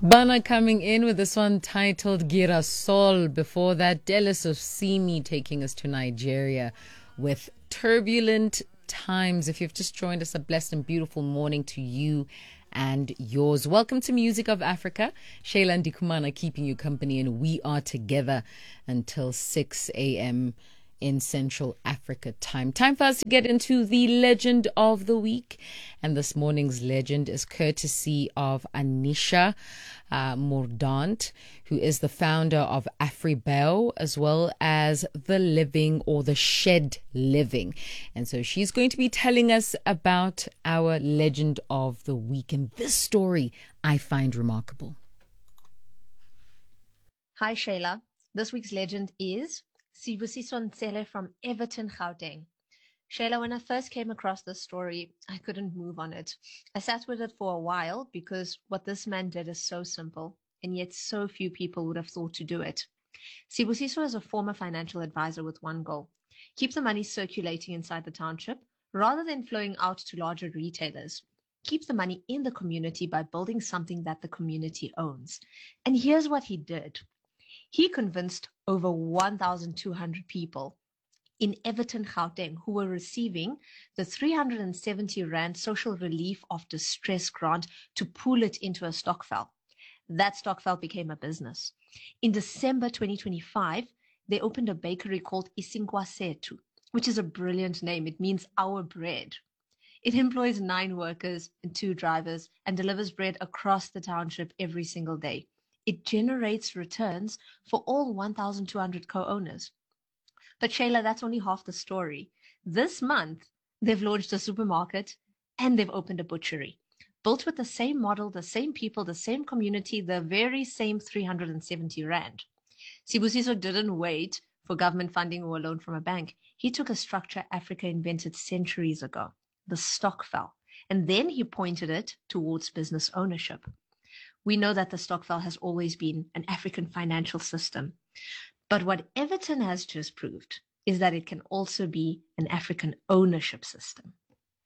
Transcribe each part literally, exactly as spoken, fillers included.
Bana coming in with this one titled Girasol. Before that, Delis of Simi taking us to Nigeria with Turbulent Times. If you've just joined us, a blessed and beautiful morning to you and yours. Welcome to Music of Africa. Shayla and Dikumana keeping you company, and we are together until six a.m. in Central Africa time. Time for us to get into the legend of the week. And this morning's legend is courtesy of Anisha uh, Mordaunt, who is the founder of Afribel, as well as The Living or The Shed Living. And so she's going to be telling us about our legend of the week. And this story I find remarkable. Hi, Shayla. This week's legend is Sibusiso Ntsele from Everton, Gauteng. Shayla, when I first came across this story, I couldn't move on it. I sat with it for a while because what this man did is so simple, and yet so few people would have thought to do it. Sibusiso is a former financial advisor with one goal: keep the money circulating inside the township rather than flowing out to larger retailers. Keep the money in the community by building something that the community owns. And here's what he did. He convinced over one thousand two hundred people in Everton, Gauteng, who were receiving the three hundred seventy rand social relief of distress grant to pool it into a stokvel. That stokvel became a business. In December twenty twenty-five, they opened a bakery called Isinkwa Setu, which is a brilliant name. It means our bread. It employs nine workers and two drivers and delivers bread across the township every single day. It generates returns for all one thousand two hundred co-owners. But Shayla, that's only half the story. This month, they've launched a supermarket and they've opened a butchery. Built with the same model, the same people, the same community, the very same three hundred seventy rand. Sibusiso didn't wait for government funding or a loan from a bank. He took a structure Africa invented centuries ago, the stokvel, and then he pointed it towards business ownership. We know that the stokvel has always been an African financial system. But what Everton has just proved is that it can also be an African ownership system.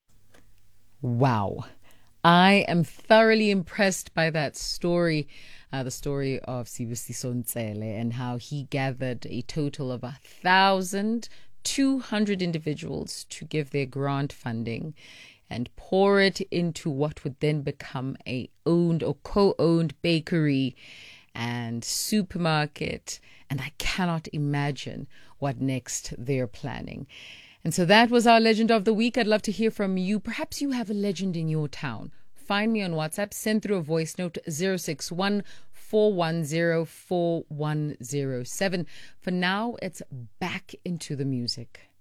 Wow. I am thoroughly impressed by that story, uh, the story of Sibusiso Ntsele, and how he gathered a total of one thousand two hundred individuals to give their grant funding and pour it into what would then become a owned or co-owned bakery and supermarket. And I cannot imagine what next they're planning. And so that was our legend of the week. I'd love to hear from you. Perhaps you have a legend in your town. Find me on WhatsApp. Send through a voice note zero six one, four one zero, four one zero seven. For now, it's back into the music.